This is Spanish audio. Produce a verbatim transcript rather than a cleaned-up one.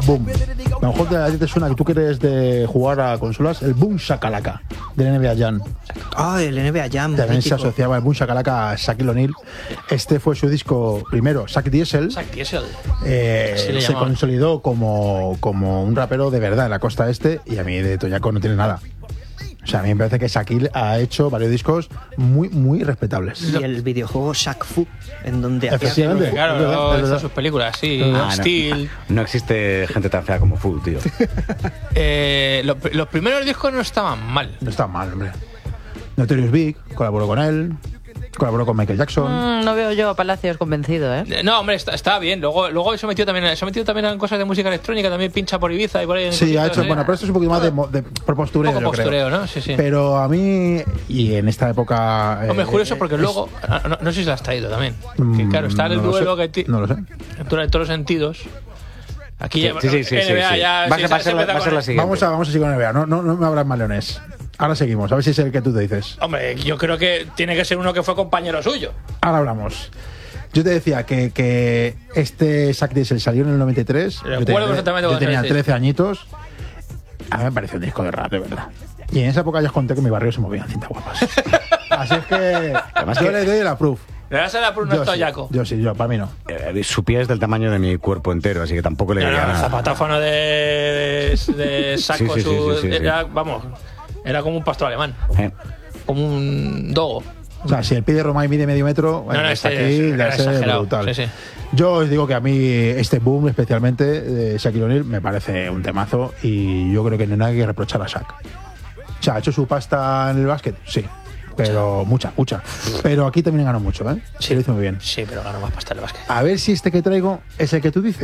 Boom. A lo mejor a ti te suena que tú quieres de jugar a consolas, el Boom Shakalaka del N B A Jam. Ah, el N B A Jam. También mítico. se asociaba el Boom Shakalaka a Shaquille O'Neal. Este fue su disco primero, Shaq Diesel. Shaq Diesel. Eh, Así le se llamaban. consolidó como, como un rapero de verdad en la costa este, y a mí de Toyaco no tiene nada. O sea, a mí me parece que Shaquille ha hecho varios discos muy, muy respetables. Y el videojuego Shaq Fu, en donde hacía Efectivamente. Porque, claro, Es verdad, luego es hizo verdad. sus películas, sí. Ah, no, Steel. no existe gente tan fea como Fu, tío. Eh, lo- los primeros discos no estaban mal. No está mal, hombre. Notorious Big colaboró con él, colaboró con Michael Jackson. Mm, no veo yo a Palacios convencido, ¿eh? Eh, No, hombre, está, está bien. Luego, luego se metió también, se ha metido también en cosas de música electrónica, también pincha por Ibiza y por ahí. en Sí, ha cositas, hecho, ¿eh? bueno, pero esto es un poquito más de, mo- de por postureo, Un poco yo creo. postureo, ¿no? Sí, sí. Pero a mí, y en esta época... Hombre, eh, es curioso porque es- luego, no, no- no sé si lo has traído también. Mm, Que claro, está el no lo duelo sé, que ti- No lo sé. dura en todos los sentidos. Aquí ya, Sí, sí, sí, N B A sí, sí. ya, Va a sí, ser- se- va a se ser la- empieza va a ser con- la siguiente. Vamos a, vamos a seguir con N B A, no, no, no me abras maleones. Ahora seguimos, a ver si es el que tú te dices. Hombre, yo creo que tiene que ser uno que fue compañero suyo. Ahora hablamos. Yo te decía que, que este Shaq Diesel salió en el noventa y tres. Yo Recuerdo tenía, perfectamente yo cuando tenía salió, sí. trece añitos. A mí me pareció un disco de rap, de verdad. Y en esa época ya os conté que en mi barrio se movían cinta guapas. Así es que Además yo que- le doy la proof. Le das a la por un Yo sí, toyaco. yo sí, yo, para mí no. Eh, Su pie es del tamaño de mi cuerpo entero, así que tampoco le No, diría no, el nada. zapatáfono de, de, de saco, Sí, sí, sí, su, sí, sí, sí. era, vamos, era como un pastor alemán, Eh, como un dogo. O sea, si el pie de Romay mide medio metro, bueno, no, hasta este aquí es- debe era ser exagerado. brutal. Sí, sí. Yo os digo que a mí este boom, especialmente de Shaquille O'Neal, me parece un temazo y yo creo que no hay nada que reprochar a Shaq. O sea, ¿ha hecho su pasta en el básquet? Sí. Pero mucha, mucha. Pero aquí también ganó mucho, ¿eh? Sí, lo hizo muy bien. Sí, pero ganó más pasta el básquet. A ver si este que traigo es el que tú dices.